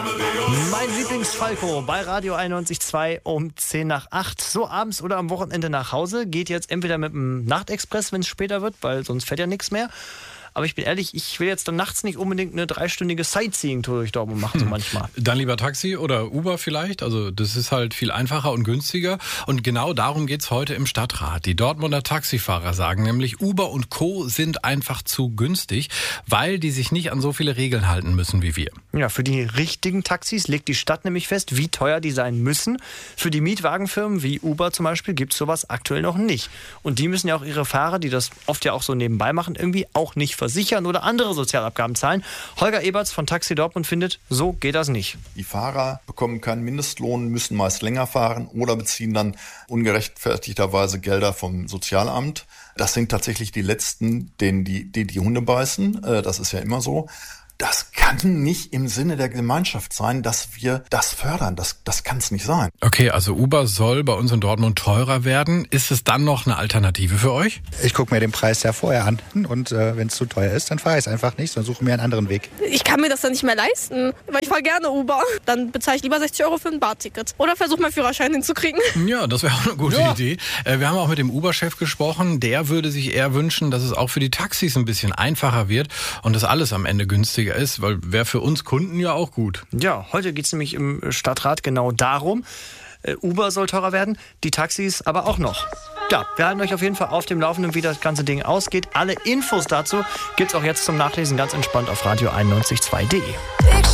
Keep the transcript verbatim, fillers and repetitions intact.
Mein Lieblings-Falco bei Radio einundneunzig Komma zwei um zehn nach acht. So abends oder am Wochenende nach Hause. Geht jetzt entweder mit dem Nachtexpress, wenn es später wird, weil sonst fährt ja nichts mehr. Aber ich bin ehrlich, ich will jetzt dann nachts nicht unbedingt eine dreistündige Sightseeing-Tour durch Dortmund machen, so manchmal. Dann lieber Taxi oder Uber vielleicht. Also das ist halt viel einfacher und günstiger. Und genau darum geht's heute im Stadtrat. Die Dortmunder Taxifahrer sagen nämlich, Uber und Co. sind einfach zu günstig, weil die sich nicht an so viele Regeln halten müssen wie wir. Ja, für die richtigen Taxis legt die Stadt nämlich fest, wie teuer die sein müssen. Für die Mietwagenfirmen wie Uber zum Beispiel gibt's sowas aktuell noch nicht. Und die müssen ja auch ihre Fahrer, die das oft ja auch so nebenbei machen, irgendwie auch nicht versichern oder andere Sozialabgaben zahlen. Holger Eberts von Taxi Dortmund findet, so geht das nicht. Die Fahrer bekommen keinen Mindestlohn, müssen meist länger fahren oder beziehen dann ungerechtfertigterweise Gelder vom Sozialamt. Das sind tatsächlich die Letzten, denen die, die, die Hunde beißen. Das ist ja immer so. Das kann nicht im Sinne der Gemeinschaft sein, dass wir das fördern. Das, das kann es nicht sein. Okay, also Uber soll bei uns in Dortmund teurer werden. Ist es dann noch eine Alternative für euch? Ich gucke mir den Preis ja vorher an und äh, wenn es zu teuer ist, dann fahre ich es einfach nicht, sondern suche mir einen anderen Weg. Ich kann mir das dann nicht mehr leisten, weil ich fahre gerne Uber. Dann bezahle ich lieber sechzig Euro für ein Bahnticket. Oder versuche meinen Führerschein hinzukriegen. Ja, das wäre auch eine gute Ja. Idee. Äh, wir haben auch mit dem Uber-Chef gesprochen. Der würde sich eher wünschen, dass es auch für die Taxis ein bisschen einfacher wird und dass alles am Ende günstiger ist, weil wäre für uns Kunden ja auch gut. Ja, heute geht es nämlich im Stadtrat genau darum. Äh, Uber soll teurer werden, die Taxis aber auch noch. Ja, wir halten euch auf jeden Fall auf dem Laufenden, wie das ganze Ding ausgeht. Alle Infos dazu gibt's auch jetzt zum Nachlesen ganz entspannt auf radio einundneunzig Komma zwei punkt de.